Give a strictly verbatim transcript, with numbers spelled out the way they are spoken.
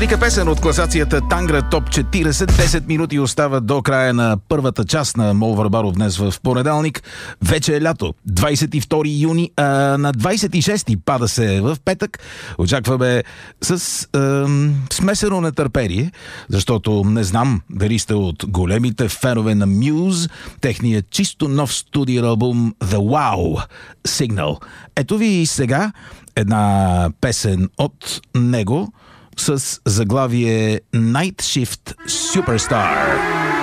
Велика песен от класацията Тангра Топ четиридесет. десет минути остава до края на първата част на Мол Върбаров днес в понеделник. Вече е лято. двадесет и втори юни, а на двадесет и шести пада се в петък. Очакваме с е, смесено нетърпение, защото не знам дали сте от големите фенове на Muse, техният чисто нов студиен албум The Wow Signal. Ето ви и сега една песен от него с заглавие Night Shift Superstar.